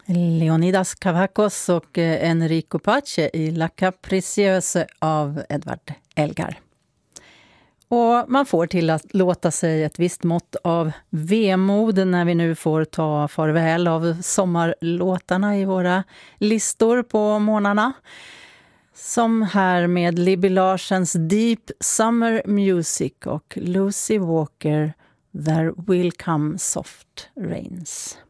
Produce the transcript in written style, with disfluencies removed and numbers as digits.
Leonidas Cavacos och Enrico Pace i La Capricieuse av Edvard Elgar. Och man får till att låta sig ett visst mått av vemod när vi nu får ta farväl av sommarlåtarna i våra listor på månaderna. Som här med Libby Larsens Deep Summer Music och Lucy Walker There Will Come Soft Rains.